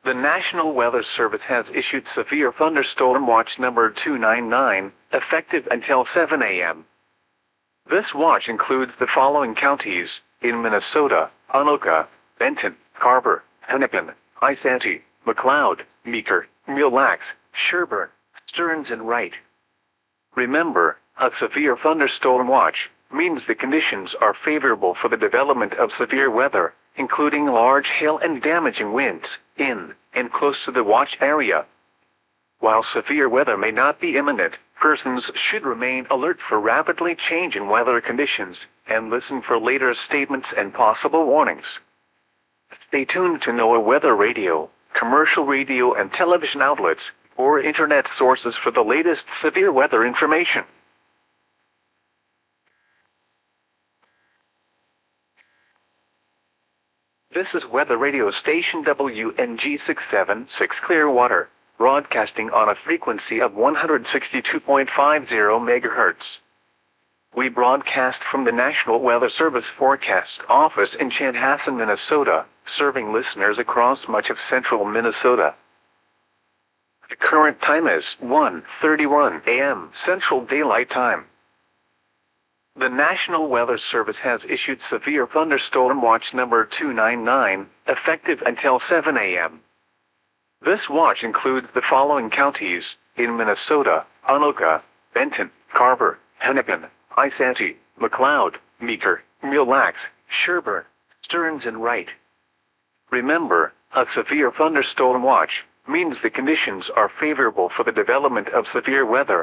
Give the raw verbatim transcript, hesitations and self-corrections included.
The National Weather Service has issued Severe Thunderstorm Watch number two nine nine, effective until seven A M This watch includes the following counties: in Minnesota: Anoka, Benton, Carver, Hennepin, Isanti, McLeod, Meeker, Mille Lacs, Sherburne, Stearns and Wright. Remember, a severe thunderstorm watch means the conditions are favorable for the development of severe weather, including large hail and damaging winds, in and close to the watch area. While severe weather may not be imminent, persons should remain alert for rapidly changing weather conditions, and listen for later statements and possible warnings. Stay tuned to NOAA Weather Radio, commercial radio and television outlets, or internet sources for the latest severe weather information. This is Weather Radio Station W N G six seven six Clearwater, broadcasting on a frequency of one hundred sixty-two point five zero megahertz. We broadcast from the National Weather Service Forecast Office in Chanhassen, Minnesota, serving listeners across much of central Minnesota. The current time is one thirty-one A M Central Daylight Time. The National Weather Service has issued Severe Thunderstorm Watch number two nine nine, effective until seven A M This watch includes the following counties: in Minnesota: Anoka, Benton, Carver, Hennepin, Isanti, McLeod, Meeker, Mille Lacs, Sherburne, Stearns and Wright. Remember, a severe thunderstorm watch means the conditions are favorable for the development of severe weather,